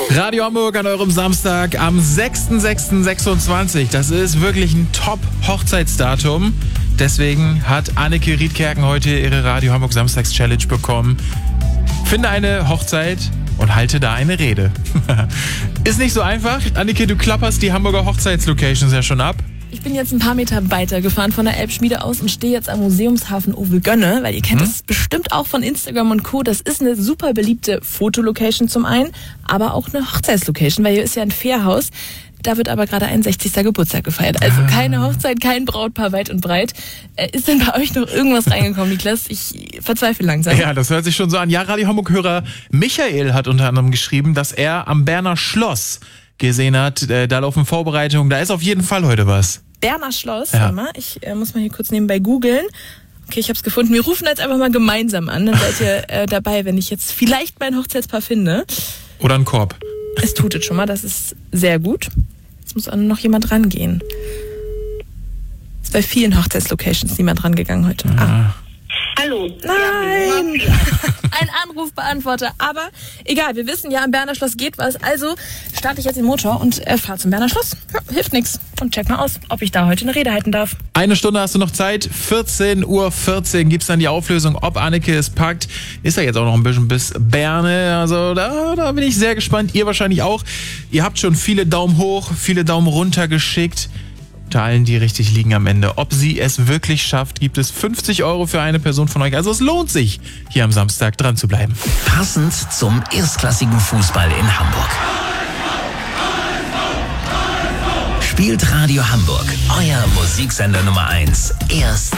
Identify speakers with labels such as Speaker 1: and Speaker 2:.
Speaker 1: Radio Hamburg an eurem Samstag am 6.6.26. Das ist wirklich ein Top-Hochzeitsdatum. Deswegen hat Anneke Riedkerken heute ihre Radio Hamburg Samstags-Challenge bekommen. Finde eine Hochzeit und halte da eine Rede. Ist nicht so einfach. Anneke, du klapperst die Hamburger Hochzeitslocations ja schon ab.
Speaker 2: Ich bin jetzt ein paar Meter weiter gefahren von der Elbschmiede aus und stehe jetzt am Museumshafen Ovelgönne, weil ihr kennt es bestimmt auch von Instagram und Co. Das ist eine super beliebte Fotolocation zum einen, aber auch eine Hochzeitslocation, weil hier ist ja ein Fährhaus. Da wird aber gerade ein 60. Geburtstag gefeiert. Also keine Hochzeit, kein Brautpaar weit und breit. Ist denn bei euch noch irgendwas reingekommen, Niklas? Ich verzweifle langsam.
Speaker 1: Ja, das hört sich schon so an. Ja, Radio Hamburg-Hörer Michael hat unter anderem geschrieben, dass er am Berner Schloss gesehen hat. Da laufen Vorbereitungen. Da ist auf jeden Fall heute was.
Speaker 2: Berner Schloss, ja. Mal. Ich muss mal hier kurz nebenbei googeln. Okay, ich habe es gefunden. Wir rufen jetzt einfach mal gemeinsam an. Dann seid ihr dabei, wenn ich jetzt vielleicht mein Hochzeitspaar finde.
Speaker 1: Oder einen Korb.
Speaker 2: Es tutet schon mal, das ist sehr gut. Jetzt muss auch noch jemand rangehen. Ist bei vielen Hochzeitslocations niemand rangegangen heute.
Speaker 1: Ja.
Speaker 3: Hallo.
Speaker 2: Nein! Ein Anrufbeantworter. Aber egal, wir wissen ja, am Berner Schloss geht was. Also starte ich jetzt den Motor und fahre zum Berner Schloss. Ja, hilft nichts. Und check mal aus, ob ich da heute eine Rede halten darf.
Speaker 1: Eine Stunde hast du noch Zeit. 14:14 Uhr gibt's dann die Auflösung, ob Anneke es packt. Ist ja jetzt auch noch ein bisschen bis Berne. Also da bin ich sehr gespannt. Ihr wahrscheinlich auch. Ihr habt schon viele Daumen hoch, viele Daumen runter geschickt. Unter allen, die richtig liegen am Ende. Ob sie es wirklich schafft, gibt es 50 € für eine Person von euch. Also es lohnt sich, hier am Samstag dran zu bleiben.
Speaker 4: Passend zum erstklassigen Fußball in Hamburg. Spielt Radio Hamburg, euer Musiksender Nummer 1, erst